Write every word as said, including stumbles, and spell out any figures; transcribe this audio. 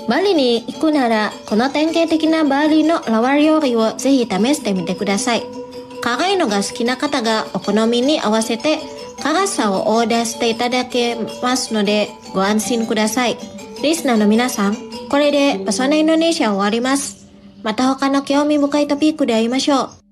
バリに行くなら、この典型的なバリのラワ料理をぜひ試してみてください。辛いのが好きな方がお好みに合わせて辛さをオーダーしていただけますのでご安心ください。リスナーの皆さん、これでパソナインドネシア終わります。また他の興味深いトピックで会いましょう。